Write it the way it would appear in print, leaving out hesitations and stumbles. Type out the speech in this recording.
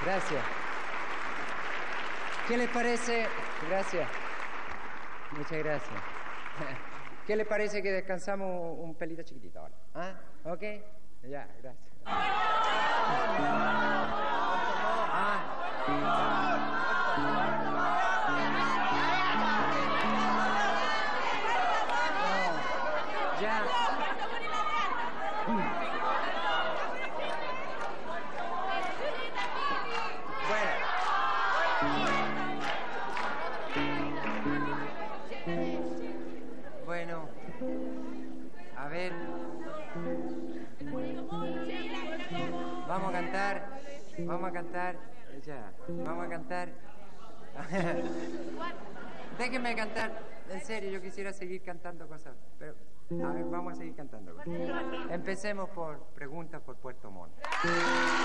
Gracias. ¿Qué les parece? Gracias. Muchas gracias. ¿Qué les parece que descansamos un pelito chiquitito ahora? ¿Ah? ¿Ok? Ya, gracias. Ya. Bueno, a ver, vamos a cantar, ya, vamos a cantar. Déjenme cantar, en serio, yo quisiera seguir cantando cosas, pero a ver, vamos a seguir cantando. Empecemos por preguntas por Puerto Montt.